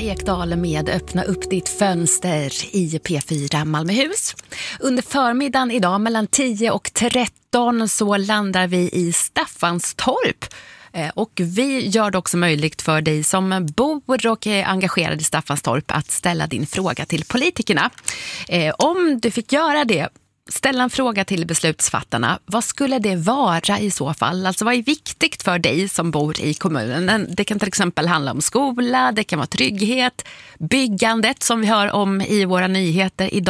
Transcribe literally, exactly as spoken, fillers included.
Ekdahl med Öppna upp ditt fönster i P fyra Malmöhus. Under förmiddagen idag mellan tio och tretton så landar vi i Staffanstorp. Och vi gör det också möjligt för dig som bor och är engagerad i Staffanstorp att ställa din fråga till politikerna. Om du fick göra det, ställa en fråga till beslutsfattarna. Vad skulle det vara i så fall? Alltså vad är viktigt för dig som bor i kommunen? Det kan till exempel handla om skola, det kan vara trygghet, byggandet som vi hör om i våra nyheter idag.